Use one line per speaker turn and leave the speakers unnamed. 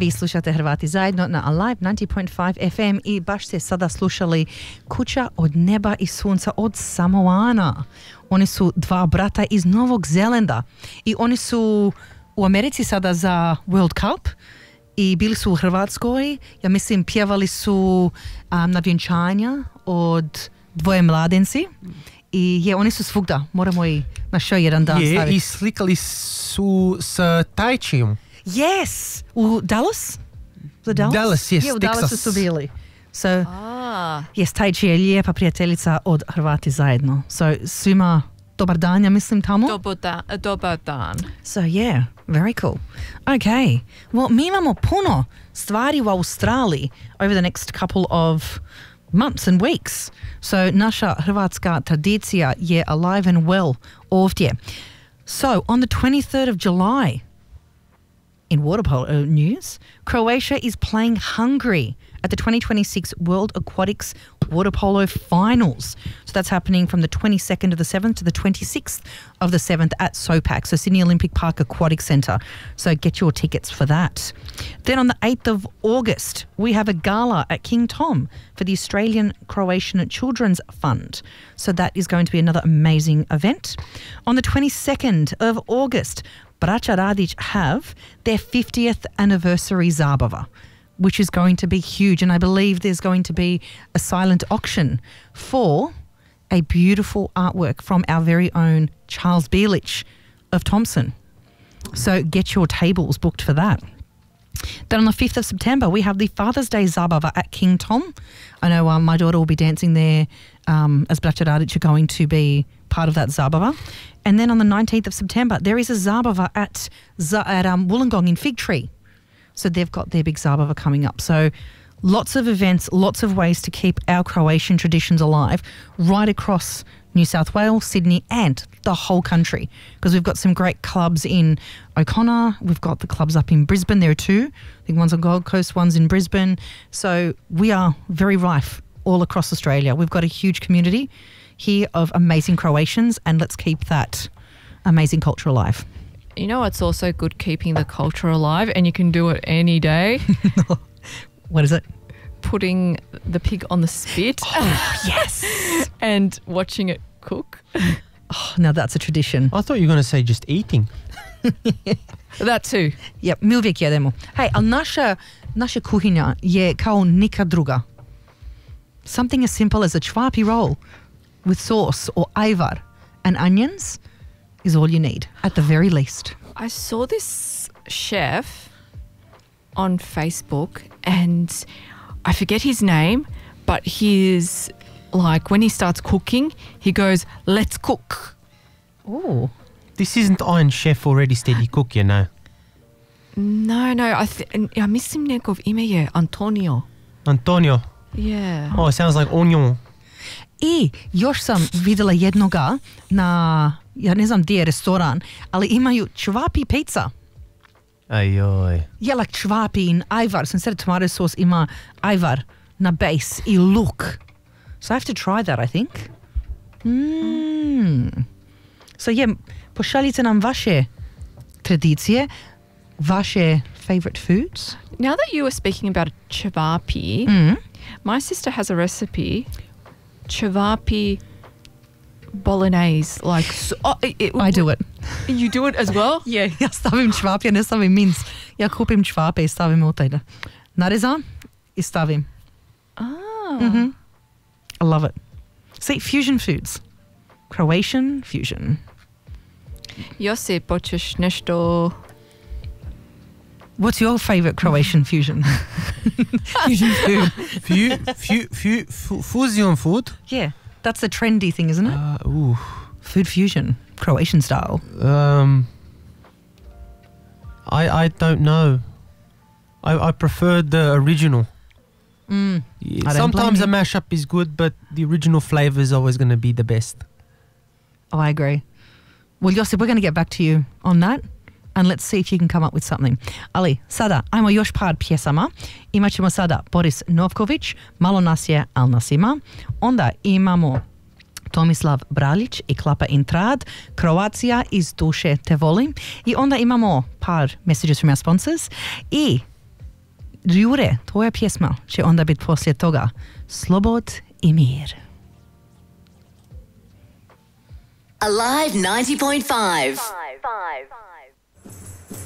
Vi slušate Hrvati zajedno na Alive 90.5 FM i baš ste sada slušali Kuća od neba i sunca od Samoana. Oni su dva brata iz Novog Zelanda i oni su u Americi sada za World Cup i bili su u Hrvatskoj. Ja mislim pjevali su na vjenčanja od dvoje mladenci i oni su svugda. Moramo i na show jedan dan staviti.
I slikali su sa Tajčijom.
Yes, u Dallas?
Dallas, yes,
u
Texas.
Dallasu su bili. So, yes, Tajči je lijepa prijateljica od Hrvati zajedno. So, svima dobar dan, ja mislim tamo.
Dobar dan.
So, yeah, very cool. Okay, well, mi imamo puno stvari u Australiji over the next couple of months and weeks. So, naša hrvatska tradicija je alive and well ovdje. So, on the 23rd of July, in water polo news, Croatia is playing Hungary at the 2026 World Aquatics Water Polo Finals. So that's happening from the 22nd of the 7th to the 26th of the 7th at SOPAC, so Sydney Olympic Park Aquatic Centre. So get your tickets for that. Then on the 8th of August, we have a gala at King Tom for the Australian Croatian Children's Fund. So that is going to be another amazing event. On the 22nd of August, Braća Radić have their 50th anniversary Zabava, which is going to be huge. And I believe there's going to be a silent auction for a beautiful artwork from our very own Charles Bielich of Thompson. So get your tables booked for that. Then on the 5th of September, we have the Father's Day Zabava at King Tom. I know my daughter will be dancing there as Braća Radić are going to be part of that Zabava. And then on the 19th of September, there is a Zabava at Wollongong in Fig Tree. So they've got their big Zabava coming up. So lots of events, lots of ways to keep our Croatian traditions alive right across New South Wales, Sydney and the whole country, because we've got some great clubs in O'Connor. We've got the clubs up in Brisbane. There are two. I think one's on Gold Coast, one's in Brisbane. So we are very rife all across Australia. We've got a huge community here of amazing Croatians, and let's keep that amazing culture alive.
You know what's also good, keeping the culture alive, and you can do it any day?
What is it?
Putting the pig on the spit.
Oh, yes.
And watching it cook.
Oh, now that's a tradition.
I thought you were going to say just eating.
That too.
Yep, mi uvijek jedemo. Hey, ali naša kuhinja je kao nikad druga. Something as simple as a čvapi roll with sauce or ajvar and onions is all you need, at the very least.
I saw this chef on Facebook, and I forget his name, but he's like, when he starts cooking, he goes, "Let's cook."
Oh.
This isn't Iron Chef Already Steady Cook, you know.
No, I mislim njegov ime je Antonio.
Antonio.
Yeah.
Oh, it sounds like onion.
I još sam vidjela jednoga na, ja ne znam gdje je restoran, ali imaju čvapi pizza.
Ajoj.
Yeah, like čvapi in ajvar. So instead of tomato sauce ima ajvar na base I luk. So I have to try that, I think. So yeah, pošaljite nam vaše tradicije, vaše favorite foods.
Now that you were speaking about cevapi, my sister has a recipe, cevapi bolognese. Like,
I do it.
You do it as well?
Yeah, ja stavim čvapi, ja ne stavim minc. Ja kupim čvape I stavim u taj da. Narezam I stavim. I love it. See, fusion foods. Croatian fusion.
Josip, hoćeš nešto?
What's your favorite Croatian fusion? Fusion food.
Fusion food?
Yeah, that's a trendy thing, isn't it? Food fusion, Croatian style.
I don't know. I prefer the original. Yeah, sometimes a mashup is good, but the original flavour is always going to be the best.
Oh, I agree. Well, Josip, we're going to get back to you on that, and let's see if you can come up with something. Ali, sada, ajmo još par pjesama. Imat ćemo sada Boris Novković, Malo nas je, al nas ima. Onda imamo Tomislav Braljić I Klapa Intrad, Croatia iz duše te volim. I onda imamo par messages from our sponsors. I Jure, tvoja pjesma će onda biti poslije toga Slobod i mir.
Alive 90.5